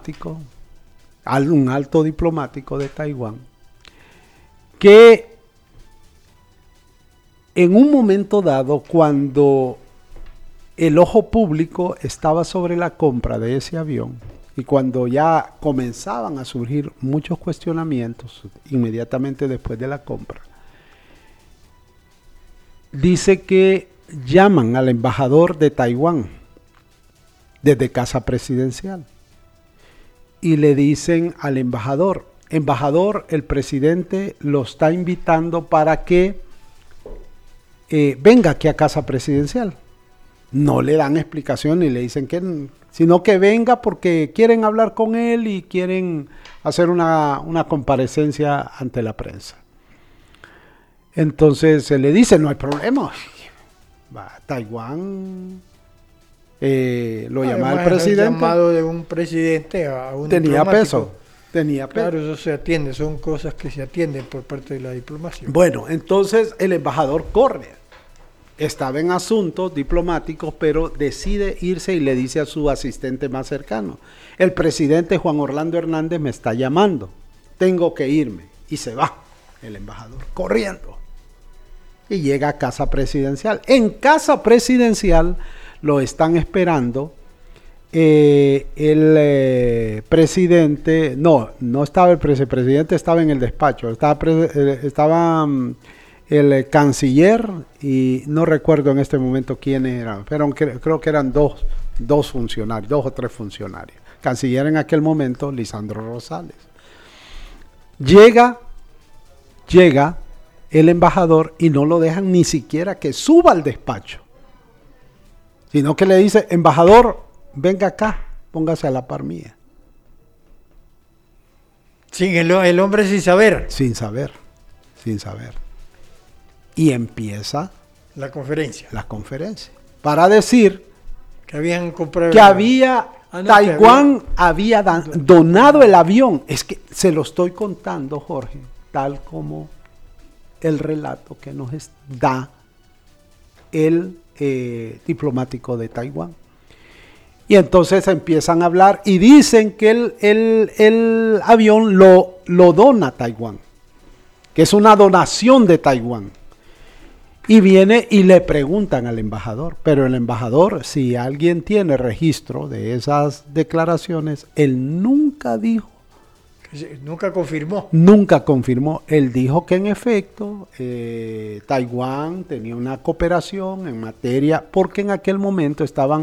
diplomático, un alto diplomático de Taiwán, que en un momento dado, cuando el ojo público estaba sobre la compra de ese avión y cuando ya comenzaban a surgir muchos cuestionamientos inmediatamente después de la compra, dice que llaman al embajador de Taiwán desde Casa Presidencial y le dicen al embajador, el presidente lo está invitando para que venga aquí a Casa Presidencial. No le dan explicación ni le dicen que, sino que venga porque quieren hablar con él y quieren hacer una comparecencia ante la prensa. Entonces se le dice, no hay problema. Taiwán lo llamaba el presidente. El llamado de un presidente a un tenía diplomático. peso. Tenía peso. Claro, eso se atiende, son cosas que se atienden por parte de la diplomacia. Bueno, entonces el embajador corre. Estaba en asuntos diplomáticos, pero decide irse y le dice a su asistente más cercano, el presidente Juan Orlando Hernández me está llamando, tengo que irme. Y se va el embajador corriendo. Y llega a Casa Presidencial. En Casa Presidencial lo están esperando el presidente, no estaba el presidente, estaba en el despacho, estaba el canciller y no recuerdo en este momento quiénes eran, pero creo que eran dos funcionarios, 2 o 3 funcionarios. Canciller en aquel momento, Lisandro Rosales. Llega el embajador y no lo dejan ni siquiera que suba al despacho, sino que le dice, embajador, venga acá, póngase a la par mía. Sí, el hombre sin saber. Sin saber. Y empieza la conferencia para decir que habían comprado Taiwán había donado el avión. Es que se lo estoy contando, Jorge, tal como el relato que nos da el diplomático de Taiwán. Y entonces empiezan a hablar y dicen que el avión lo dona Taiwán, que es una donación de Taiwán. Y viene y le preguntan al embajador, pero el embajador, si alguien tiene registro de esas declaraciones, él nunca dijo. Nunca confirmó. Nunca confirmó. Él dijo que en efecto Taiwán tenía una cooperación en materia, porque en aquel momento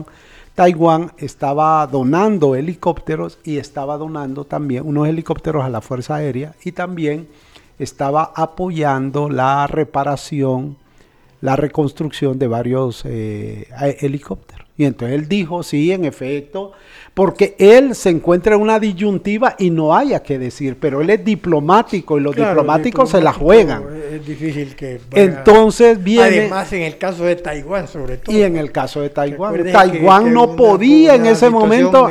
Taiwán estaba donando helicópteros y estaba donando también unos helicópteros a la Fuerza Aérea y también estaba apoyando la reparación, la reconstrucción de varios helicópteros. Y entonces él dijo, sí, en efecto, porque él se encuentra en una disyuntiva y no haya que decir, pero él es diplomático y los diplomáticos se la juegan. Es difícil que... Entonces viene... Además, en el caso de Taiwán, sobre todo. Y en el caso de Taiwán. Taiwán no podía en ese momento...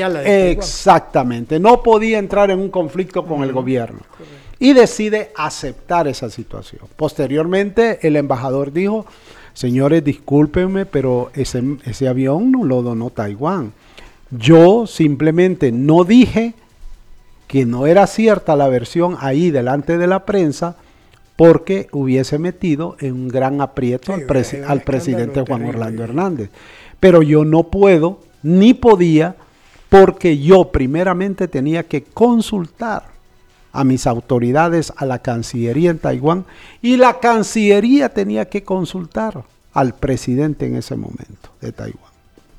Exactamente, no podía entrar en un conflicto con el gobierno. Correcto. Y decide aceptar esa situación. Posteriormente, el embajador dijo, señores, discúlpenme, pero ese avión no lo donó Taiwán. Yo simplemente no dije que no era cierta la versión ahí delante de la prensa porque hubiese metido en un gran aprieto al presidente Juan Orlando Hernández. Pero yo no puedo, ni podía, porque yo primeramente tenía que consultar a mis autoridades, a la Cancillería en Taiwán, y la Cancillería tenía que consultar al presidente en ese momento de Taiwán.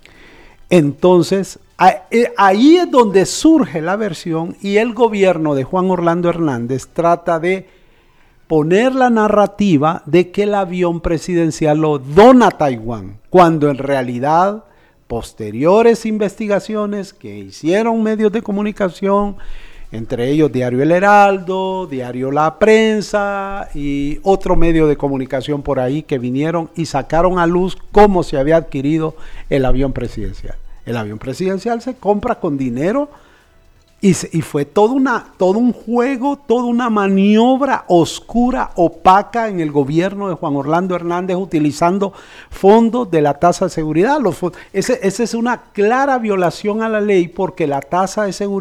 Entonces, ahí es donde surge la versión y el gobierno de Juan Orlando Hernández trata de poner la narrativa de que el avión presidencial lo dona Taiwán, cuando en realidad posteriores investigaciones que hicieron medios de comunicación, entre ellos Diario El Heraldo, Diario La Prensa y otro medio de comunicación por ahí que vinieron y sacaron a luz cómo se había adquirido el avión presidencial. El avión presidencial se compra con dinero y fue todo un juego, toda una maniobra oscura, opaca en el gobierno de Juan Orlando Hernández utilizando fondos de la tasa de seguridad. Esa es una clara violación a la ley porque la tasa de seguridad